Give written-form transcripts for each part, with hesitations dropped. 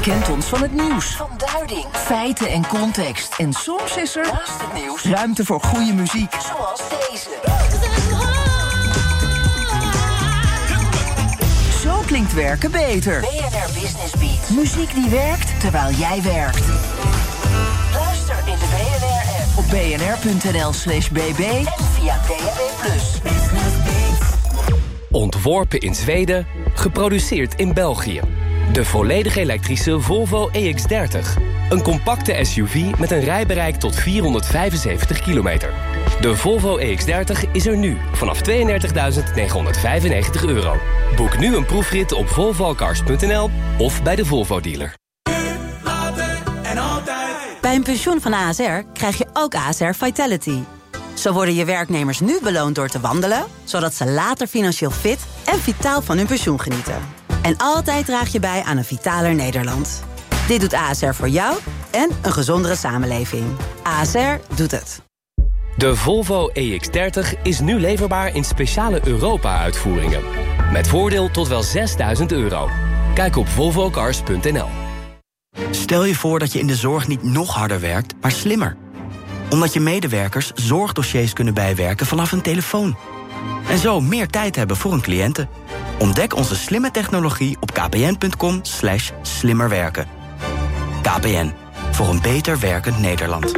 kent ons van het nieuws, van duiding, feiten en context. En soms is er, naast het nieuws, ruimte voor goede muziek. Zoals deze. Zo klinkt werken beter. BNR Business Beat. Muziek die werkt terwijl jij werkt. Luister in de BNR-app op bnr.nl/bb en via DAB+. Ontworpen in Zweden, geproduceerd in België. De volledig elektrische Volvo EX30. Een compacte SUV met een rijbereik tot 475 kilometer. De Volvo EX30 is er nu vanaf €32.995. Boek nu een proefrit op volvocars.nl of bij de Volvo-dealer. Bij een pensioen van ASR krijg je ook ASR Vitality. Zo worden je werknemers nu beloond door te wandelen, zodat ze later financieel fit en vitaal van hun pensioen genieten. En altijd draag je bij aan een vitaler Nederland. Dit doet ASR voor jou en een gezondere samenleving. ASR doet het. De Volvo EX30 is nu leverbaar in speciale Europa-uitvoeringen. Met voordeel tot wel €6.000. Kijk op volvocars.nl. Stel je voor dat je in de zorg niet nog harder werkt, maar slimmer. Omdat je medewerkers zorgdossiers kunnen bijwerken vanaf een telefoon. En zo meer tijd hebben voor hun cliënten. Ontdek onze slimme technologie op kpn.com/slimmerwerken. KPN, voor een beter werkend Nederland.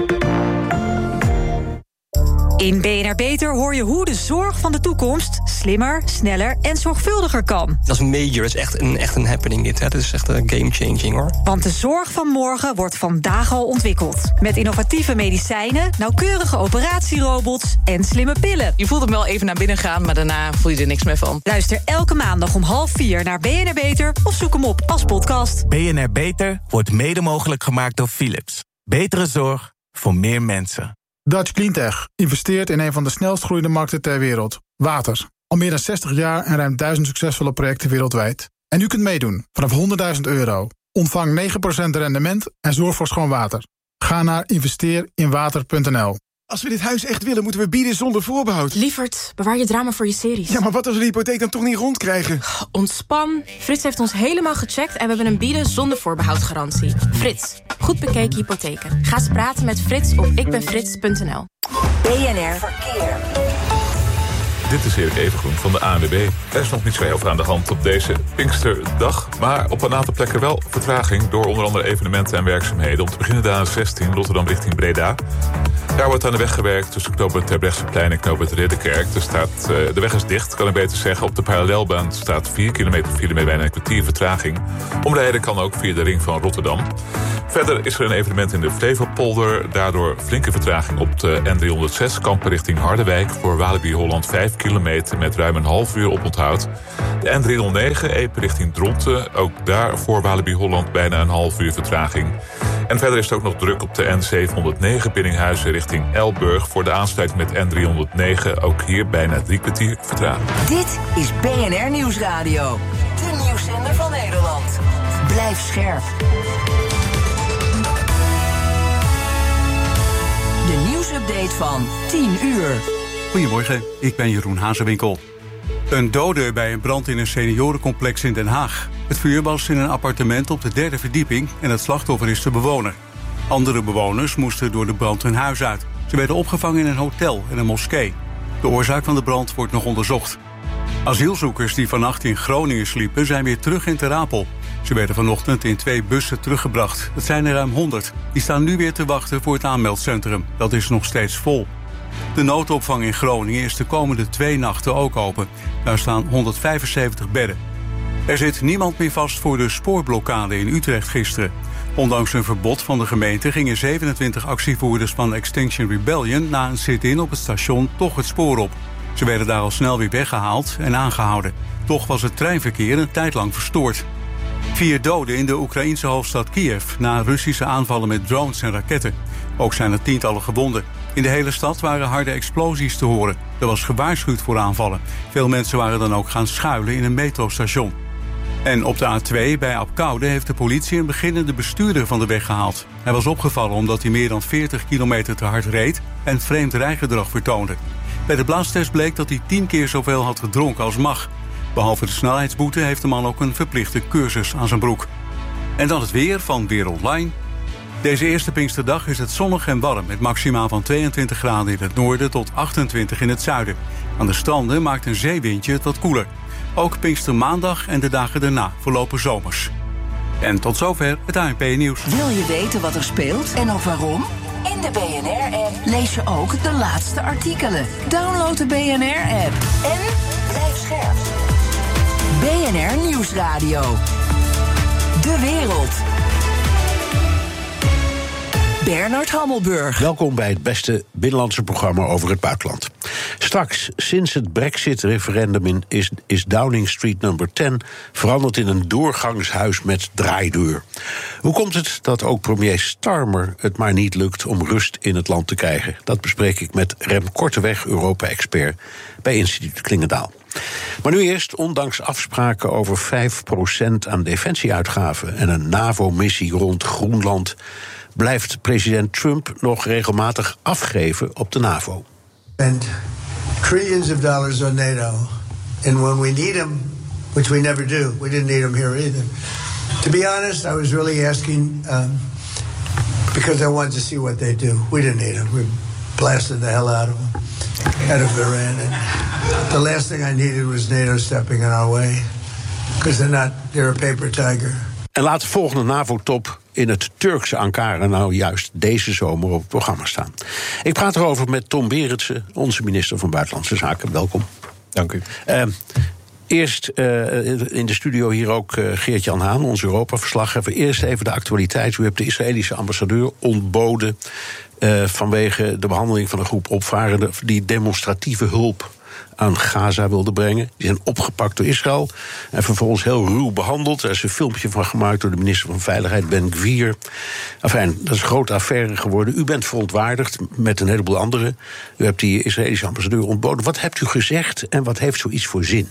In BNR Beter hoor je hoe de zorg van de toekomst slimmer, sneller en zorgvuldiger kan. Dat is major, dat is echt een happening dit. Hè. Dat is echt een game-changing hoor. Want de zorg van morgen wordt vandaag al ontwikkeld. Met innovatieve medicijnen, nauwkeurige operatierobots en slimme pillen. Je voelt hem wel even naar binnen gaan, maar daarna voel je er niks meer van. Luister elke maandag om 3:30 naar BNR Beter of zoek hem op als podcast. BNR Beter wordt mede mogelijk gemaakt door Philips. Betere zorg voor meer mensen. Dutch Cleantech investeert in een van de snelst groeiende markten ter wereld. Water. Al meer dan 60 jaar en ruim 1000 succesvolle projecten wereldwijd. En u kunt meedoen vanaf €100.000. Ontvang 9% rendement en zorg voor schoon water. Ga naar investeerinwater.nl. Als we dit huis echt willen, moeten we bieden zonder voorbehoud. Lievert, bewaar je drama voor je series. Ja, maar wat als we de hypotheek dan toch niet rondkrijgen? Ontspan. Frits heeft ons helemaal gecheckt en we hebben een bieden zonder voorbehoud garantie. Frits, goed bekeken hypotheken. Ga eens praten met Frits op ikbenfrits.nl. BNR Verkeer. Dit is Erik Evengroen van de ANWB. Er is nog niet zo heel veel aan de hand op deze Pinksterdag. Maar op een aantal plekken wel vertraging door onder andere evenementen en werkzaamheden. Om te beginnen de A16 Rotterdam richting Breda. Daar wordt aan de weg gewerkt tussen knooppunt Terbrechtseplein en knooppunt Ridderkerk. De weg is dicht, kan ik beter zeggen. Op de parallelbaan staat 4 kilometer file met bijna een kwartier vertraging. Omrijden kan ook via de ring van Rotterdam. Verder is er een evenement in de Flevopolder. Daardoor flinke vertraging op de N306 Kampen richting Harderwijk. Voor Walibi Holland 5 kilometer met ruim een half uur oponthoud. De N309 Epe richting Dronten. Ook daar voor Walibi Holland bijna een half uur vertraging. En verder is het ook nog druk op de N709 Biddinghuizen richting Elburg. Voor de aansluiting met N309 ook hier bijna 3 kwartier vertraging. Dit is BNR Nieuwsradio. De nieuwszender van Nederland. Blijf scherp. De nieuwsupdate van 10 uur. Goedemorgen, ik ben Jeroen Hazewinkel. Een dode bij een brand in een seniorencomplex in Den Haag. Het vuur was in een appartement op de 3e verdieping en het slachtoffer is de bewoner. Andere bewoners moesten door de brand hun huis uit. Ze werden opgevangen in een hotel en een moskee. De oorzaak van de brand wordt nog onderzocht. Asielzoekers die vannacht in Groningen sliepen zijn weer terug in Ter Apel. Ze werden vanochtend in 2 bussen teruggebracht. Het zijn er ruim 100. Die staan nu weer te wachten voor het aanmeldcentrum. Dat is nog steeds vol. De noodopvang in Groningen is de komende 2 nachten ook open. Daar staan 175 bedden. Er zit niemand meer vast voor de spoorblokkade in Utrecht gisteren. Ondanks een verbod van de gemeente gingen 27 actievoerders van Extinction Rebellion na een sit-in op het station toch het spoor op. Ze werden daar al snel weer weggehaald en aangehouden. Toch was het treinverkeer een tijd lang verstoord. 4 doden in de Oekraïense hoofdstad Kiev na Russische aanvallen met drones en raketten. Ook zijn er tientallen gewonden. In de hele stad waren harde explosies te horen. Er was gewaarschuwd voor aanvallen. Veel mensen waren dan ook gaan schuilen in een metrostation. En op de A2 bij Apkoude heeft de politie een beginnende bestuurder van de weg gehaald. Hij was opgevallen omdat hij meer dan 40 kilometer te hard reed en vreemd rijgedrag vertoonde. Bij de blaastest bleek dat hij 10 keer zoveel had gedronken als mag. Behalve de snelheidsboete heeft de man ook een verplichte cursus aan zijn broek. En dan het weer van Weer Online. Deze eerste Pinksterdag is het zonnig en warm, met maximaal van 22 graden in het noorden tot 28 in het zuiden. Aan de stranden maakt een zeewindje het wat koeler. Ook Pinkstermaandag en de dagen daarna verlopen zomers. En tot zover het ANP-nieuws. Wil je weten wat er speelt en ook waarom? In de BNR-app lees je ook de laatste artikelen. Download de BNR-app en blijf scherp. BNR Nieuwsradio. De wereld. Bernard Hammelburg. Welkom bij het beste binnenlandse programma over het buitenland. Straks, sinds het Brexit-referendum is Downing Street nummer 10 veranderd in een doorgangshuis met draaideur. Hoe komt het dat ook premier Starmer het maar niet lukt om rust in het land te krijgen? Dat bespreek ik met Rem Korteweg, Europa-expert bij Instituut Klingendaal. Maar nu eerst, ondanks afspraken over 5% aan defensieuitgaven en een NAVO-missie rond Groenland, blijft president Trump nog regelmatig afgeven op de NAVO. And trillions of dollars on NATO. And when we need them, which we never do, we didn't need them here either. To be honest, I was really asking because I wanted to see what they do. We didn't need them. We blasted the hell out of them, out of Iran. And the last thing I needed was NATO stepping in our way. Because they're a paper tiger. En laat de volgende NAVO-top in het Turkse Ankara nou juist deze zomer op het programma staan. Ik praat erover met Tom Berendsen, onze minister van Buitenlandse Zaken. Welkom. Dank u. Eerst in de studio hier ook Geert-Jan Haan, onze Europa-verslaggever. Eerst even de actualiteit. U hebt de Israëlische ambassadeur ontboden vanwege de behandeling van een groep opvarenden die demonstratieve hulp aan Gaza wilde brengen. Die zijn opgepakt door Israël en vervolgens heel ruw behandeld. Er is een filmpje van gemaakt door de minister van Veiligheid, Ben Gvir. Enfin, dat is een grote affaire geworden. U bent verontwaardigd met een heleboel anderen. U hebt die Israëlische ambassadeur ontboden. Wat hebt u gezegd en wat heeft zoiets voor zin?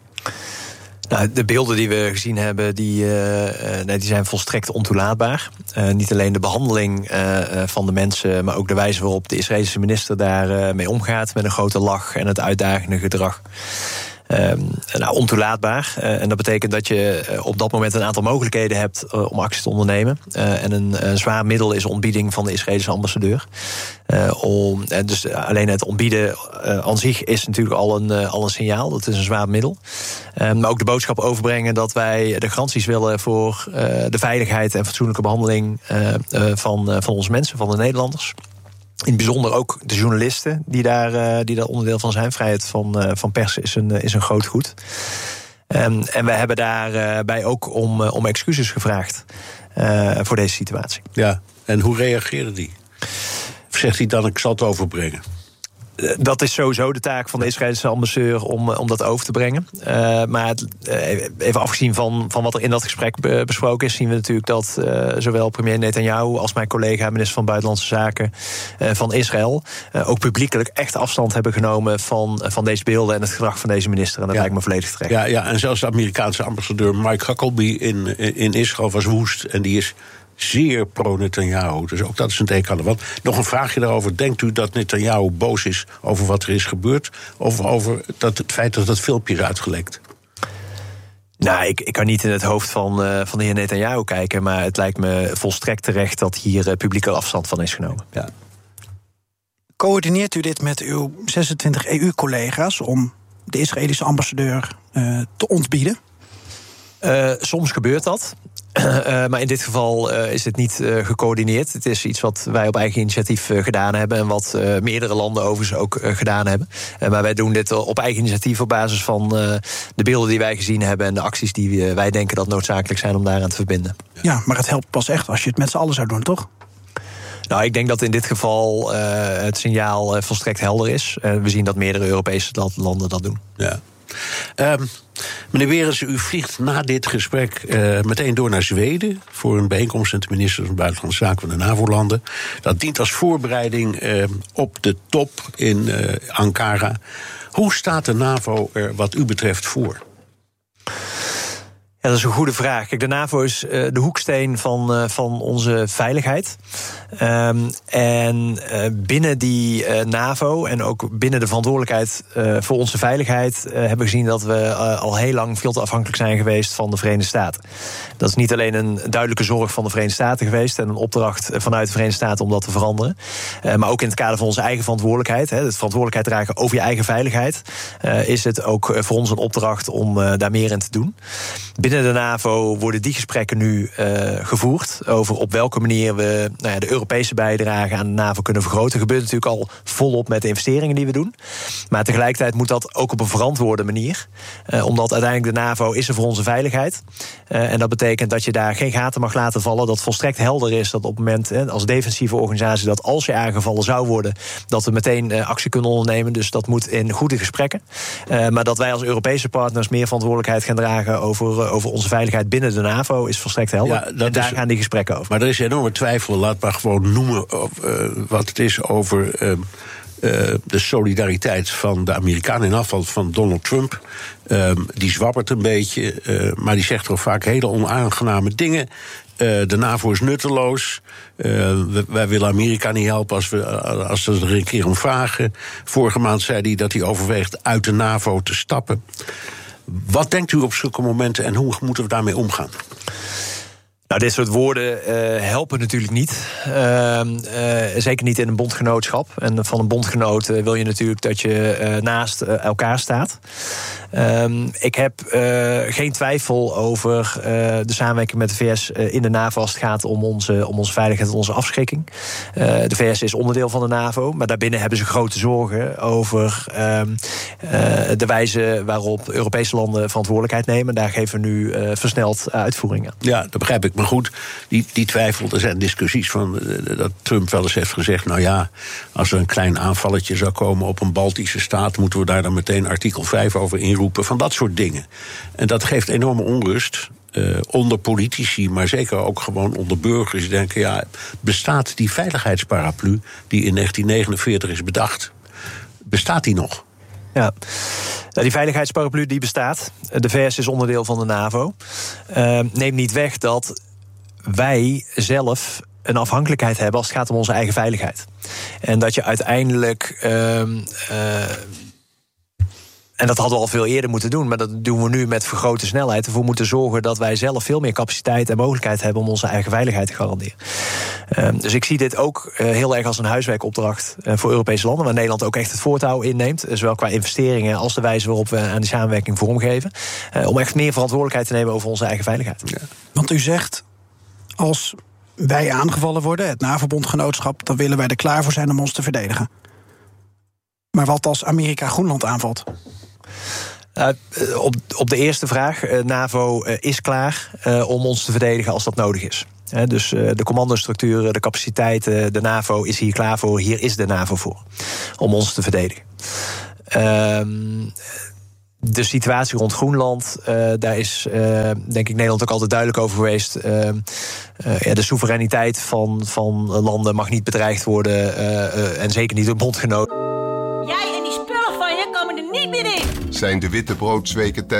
Nou, de beelden die we gezien hebben, die zijn volstrekt ontoelaatbaar. Niet alleen de behandeling van de mensen, maar ook de wijze waarop de Israëlische minister daar mee omgaat, met een grote lach en het uitdagende gedrag. Ontoelaatbaar. En dat betekent dat je op dat moment een aantal mogelijkheden hebt om actie te ondernemen. En een zwaar middel is ontbieding van de Israëlische ambassadeur. Dus alleen het ontbieden aan zich is natuurlijk al een signaal. Dat is een zwaar middel. Maar ook de boodschap overbrengen dat wij de garanties willen voor de veiligheid en fatsoenlijke behandeling van onze mensen, van de Nederlanders. In het bijzonder ook de journalisten die daar onderdeel van zijn. Vrijheid van pers is een groot goed. En wij hebben daarbij ook om excuses gevraagd voor deze situatie. Ja, en hoe reageerde die? Of zegt hij dan, ik zal het overbrengen? Dat is sowieso de taak van de Israëlische ambassadeur om dat over te brengen. Maar even afgezien van wat er in dat gesprek besproken is, zien we natuurlijk dat zowel premier Netanyahu als mijn collega minister van Buitenlandse Zaken van Israël ook publiekelijk echt afstand hebben genomen van deze beelden en het gedrag van deze minister. En dat lijkt me volledig terecht. Ja, en zelfs de Amerikaanse ambassadeur Mike Huckabee in Israël was woest en die is zeer pro-Netanyahu. Dus ook dat is een teken aan de wand. Nog een vraagje daarover. Denkt u dat Netanyahu boos is over wat er is gebeurd? Of over het feit dat het filmpje is uitgelekt? Nou, ik kan niet in het hoofd van de heer Netanyahu kijken, maar het lijkt me volstrekt terecht dat hier publieke afstand van is genomen. Ja. Coördineert u dit met uw 26 EU-collega's om de Israëlische ambassadeur te ontbieden? Soms gebeurt dat. Maar in dit geval is het niet gecoördineerd. Het is iets wat wij op eigen initiatief gedaan hebben en wat meerdere landen overigens ook gedaan hebben. Maar wij doen dit op eigen initiatief op basis van de beelden die wij gezien hebben en de acties die wij denken dat noodzakelijk zijn om daaraan te verbinden. Ja, maar het helpt pas echt als je het met z'n allen zou doen, toch? Nou, ik denk dat in dit geval het signaal volstrekt helder is. We zien dat meerdere Europese landen dat doen. Ja. Meneer Berendsen, u vliegt na dit gesprek meteen door naar Zweden voor een bijeenkomst met de minister van Buitenlandse Zaken van de NAVO-landen. Dat dient als voorbereiding op de top in Ankara. Hoe staat de NAVO er wat u betreft voor? Ja, dat is een goede vraag. Kijk, de NAVO is de hoeksteen van onze veiligheid. En binnen die NAVO en ook binnen de verantwoordelijkheid voor onze veiligheid hebben we gezien dat we al heel lang veel te afhankelijk zijn geweest van de Verenigde Staten. Dat is niet alleen een duidelijke zorg van de Verenigde Staten geweest en een opdracht vanuit de Verenigde Staten om dat te veranderen. Maar ook in het kader van onze eigen verantwoordelijkheid, de verantwoordelijkheid dragen over je eigen veiligheid, is het ook voor ons een opdracht om daar meer in te doen. Binnen de NAVO worden die gesprekken nu gevoerd over op welke manier we de Europese bijdrage aan de NAVO kunnen vergroten. Dat gebeurt natuurlijk al volop met de investeringen die we doen. Maar tegelijkertijd moet dat ook op een verantwoorde manier. Omdat uiteindelijk de NAVO is er voor onze veiligheid. En dat betekent dat je daar geen gaten mag laten vallen. Dat volstrekt helder is dat op het moment als defensieve organisatie dat als je aangevallen zou worden, dat we meteen actie kunnen ondernemen. Dus dat moet in goede gesprekken. Maar dat wij als Europese partners meer verantwoordelijkheid gaan dragen over onze veiligheid binnen de NAVO is volstrekt helder. Ja, daar gaan die gesprekken over. Maar er is enorme twijfel, laat maar gewoon noemen wat het is over de solidariteit van de Amerikanen in afval van Donald Trump. Die zwabbert een beetje, maar die zegt toch vaak hele onaangename dingen. De NAVO is nutteloos. Wij willen Amerika niet helpen als ze er een keer om vragen. Vorige maand zei hij dat hij overweegt uit de NAVO te stappen. Wat denkt u op zulke momenten en hoe moeten we daarmee omgaan? Nou, dit soort woorden helpen natuurlijk niet. Zeker niet in een bondgenootschap. En van een bondgenoot wil je natuurlijk dat je naast elkaar staat. Ik heb geen twijfel over de samenwerking met de VS in de NAVO als het gaat om onze veiligheid en onze afschrikking. De VS is onderdeel van de NAVO, maar daarbinnen hebben ze grote zorgen over de wijze waarop Europese landen verantwoordelijkheid nemen. Daar geven we nu versneld uitvoering aan. Ja, dat begrijp ik. Maar goed, die twijfel, er zijn discussies van dat Trump wel eens heeft gezegd, nou ja, als er een klein aanvalletje zou komen op een Baltische staat, moeten we daar dan meteen artikel 5 over inroepen, van dat soort dingen. En dat geeft enorme onrust onder politici, maar zeker ook gewoon onder burgers. Die denken, ja, bestaat die veiligheidsparaplu die in 1949 is bedacht, bestaat die nog? Ja, die veiligheidsparaplu die bestaat. De VS is onderdeel van de NAVO. Neemt niet weg dat wij zelf een afhankelijkheid hebben als het gaat om onze eigen veiligheid. En dat je uiteindelijk en dat hadden we al veel eerder moeten doen, maar dat doen we nu met vergrote snelheid. Ervoor moeten zorgen dat wij zelf veel meer capaciteit en mogelijkheid hebben om onze eigen veiligheid te garanderen. Dus ik zie dit ook heel erg als een huiswerkopdracht voor Europese landen, waar Nederland ook echt het voortouw inneemt, zowel qua investeringen als de wijze waarop we aan die samenwerking vormgeven, om echt meer verantwoordelijkheid te nemen over onze eigen veiligheid. Ja. Want u zegt, als wij aangevallen worden, het NAVO-bondgenootschap, dan willen wij er klaar voor zijn om ons te verdedigen. Maar wat als Amerika Groenland aanvalt? Op de eerste vraag, NAVO is klaar om ons te verdedigen als dat nodig is. Dus de commandostructuren, de capaciteiten, de NAVO is hier klaar voor. Hier is de NAVO voor, om ons te verdedigen. De situatie rond Groenland, daar is denk ik Nederland ook altijd duidelijk over geweest. De soevereiniteit van landen mag niet bedreigd worden en zeker niet door bondgenoten. Jij en die spullen van je komen er niet meer in. Zijn de wittebroodweken